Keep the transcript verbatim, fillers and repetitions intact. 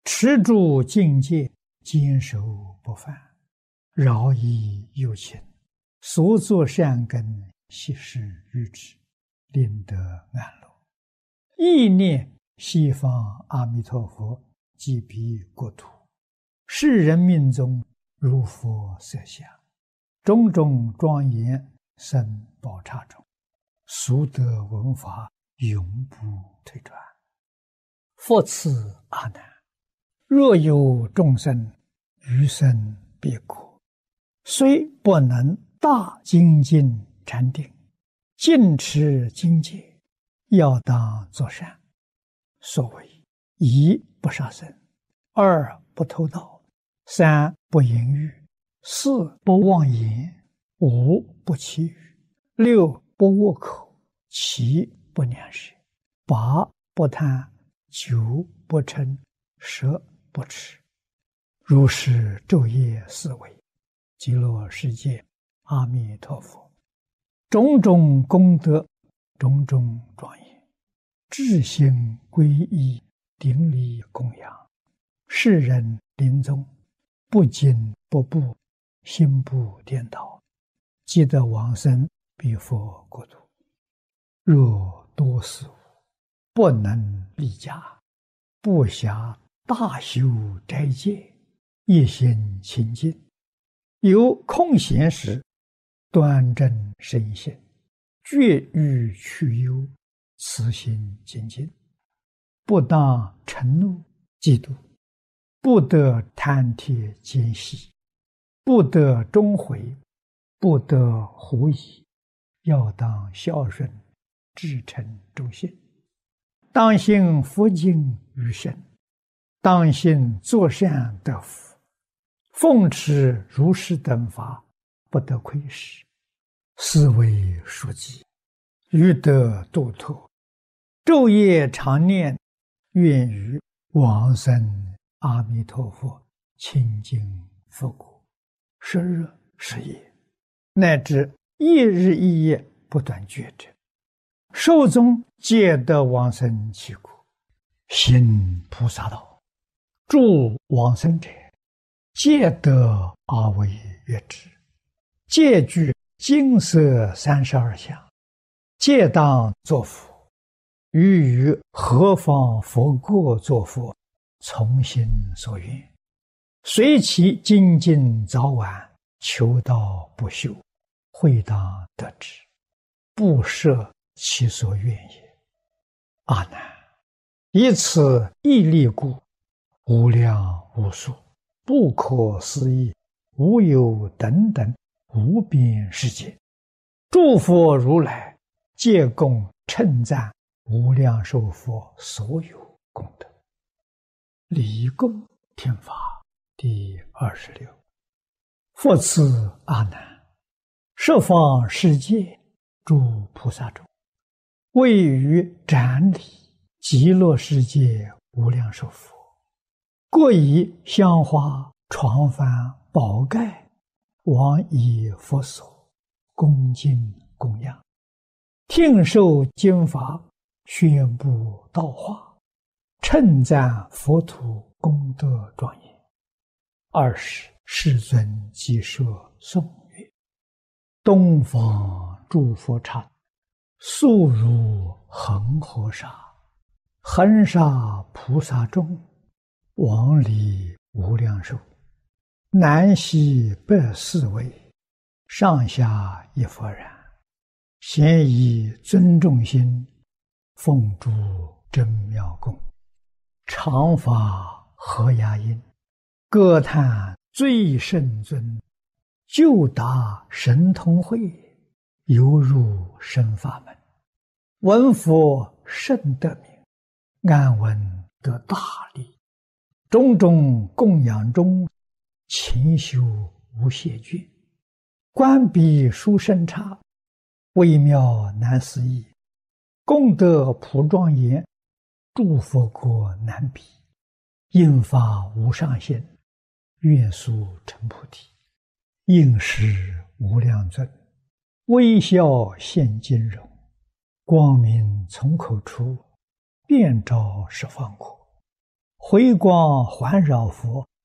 持住境界，坚守不犯，饶益有情，所作善根，悉施于之，令得安乐。意念西方阿弥陀佛即彼国土，世人命中如佛色相，种种庄严生宝刹中，俗得闻法，永不退转。复次阿难，若有众生余生彼国，虽不能大精进禅定，尽持精戒，要当作善。所谓一不杀生，二不偷盗，三不淫欲，四不妄言，五不绮语，六不恶口，七不两舌，八不贪，九不嗔，十不痴。如是昼夜思维，极乐世界阿弥陀佛种种功德，种种庄严，至心皈依，顶礼供养，世人临终不惊不怖，心不颠倒，即得往生彼佛国土。若多事物不能立家，不暇大修斋戒，一心清净，有空闲时端正身心，绝欲去忧，慈心精进，不当嗔怒嫉妒，不得贪帖奸细，不得终悔，不得狐疑，要当孝顺，至诚忠信，当信佛经于身，当信作善得福，奉持如是等法，不得亏失，是为书记，欲得度脱，昼夜常念，愿于往生阿弥陀佛清净佛国，时日时夜，乃至一日一夜不断觉者，寿终皆得往生其国。行菩萨道，助往生者，皆得阿惟越致，皆具金色三十二相，皆当作佛。于于何方佛国作佛，从心所愿，随其精进早晚，求道不休，会当得之，不设其所愿也。阿难，以此义力故，无量无数，不可思议，无有等等无边世界，诸佛如来皆共称赞无量寿佛所有功德。礼供听法第二十六。复次阿难，十方世界诸菩萨中，位于展礼极乐世界无量寿佛，各以香花床幡宝盖往以佛所，恭敬供养，听受经法，宣布道化，称赞佛土功德庄严。二是世尊即设颂曰：东方诸佛刹，速如恒河沙，恒沙菩萨众，往礼无量寿，南西北四围，上下一佛然，咸以尊重心，奉诸真妙供，常发和雅音，歌叹最圣尊，就达神通会，犹入深法门，闻佛甚得名，安闻得大利，种种供养中，勤修无懈倦，观彼殊胜刹，微妙难思议，功德普庄严，诸佛国难比，应发无上限，愿速成菩提，应时无量尊，微笑现金容，光明从口出，遍照十方国， 回光环绕佛，